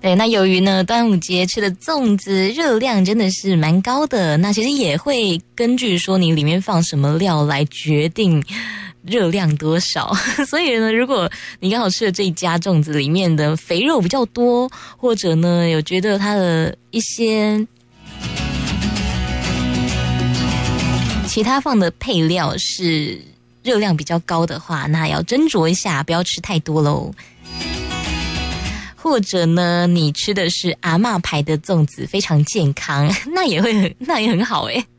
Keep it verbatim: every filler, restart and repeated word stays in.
对，那由于呢端午节吃的粽子热量真的是蛮高的，那其实也会根据说你里面放什么料来决定热量多少。所以呢，如果你刚好吃的这一家粽子里面的肥肉比较多，或者呢有觉得它的一些其他放的配料是热量比较高的话，那要斟酌一下，不要吃太多咯。或者呢，你吃的是阿嬷牌的粽子，非常健康，那也会很那也很好诶。